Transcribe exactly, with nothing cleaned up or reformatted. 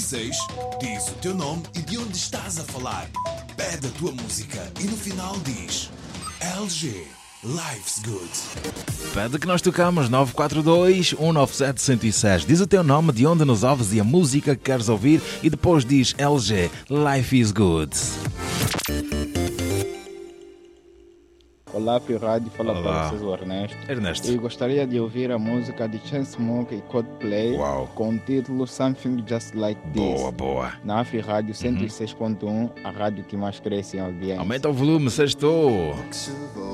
seis, diz o teu nome e de onde estás a falar. Pede a tua música e no final diz L G. Life's Good. Pede que nós tocamos nove quatro dois, um nove sete, um zero seis. Diz o teu nome, de onde nos ouves e a música que queres ouvir e depois diz L G, Life is Good. Olá, Fio Rádio, fala Olá. para vocês o Ernesto. Ernesto. Eu gostaria de ouvir a música de Chainsmokers e Coldplay Uau. com o título Something Just Like This. Boa, boa. Na Afri Rádio cento e seis ponto um, a rádio que mais cresce em audiência. Aumenta o volume, sextou.